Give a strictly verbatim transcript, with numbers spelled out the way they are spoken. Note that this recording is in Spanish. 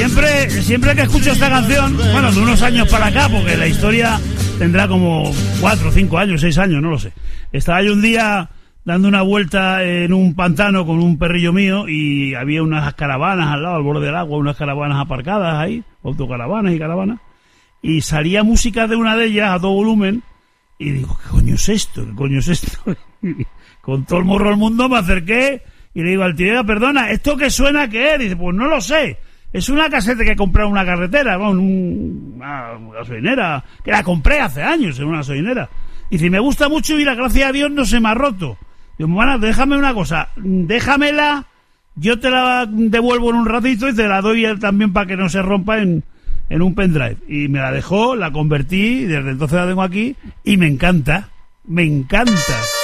siempre, siempre que escucho esta canción, bueno, de unos años para acá, porque la historia tendrá como cuatro, cinco años, seis años, no lo sé. Estaba yo un día dando una vuelta en un pantano con un perrillo mío y había unas caravanas al lado, al borde del agua, unas caravanas aparcadas ahí, autocaravanas y caravanas, y salía música de una de ellas a todo volumen, y digo, ¿qué coño es esto? ¿Qué coño es esto? Con todo el morro del mundo me acerqué y le digo al tío, perdona, ¿esto qué suena qué es? Dice, pues no lo sé. Es una caseta que compré en una carretera, bueno, un, una gasolinera, que la compré hace años en una gasolinera. Dice, me gusta mucho y la gracia a Dios no se me ha roto. Digo, bueno, déjame una cosa, déjamela, yo te la devuelvo en un ratito y te la doy también para que no se rompa en, en un pendrive. Y me la dejó, la convertí, y desde entonces la tengo aquí y me encanta, me encanta.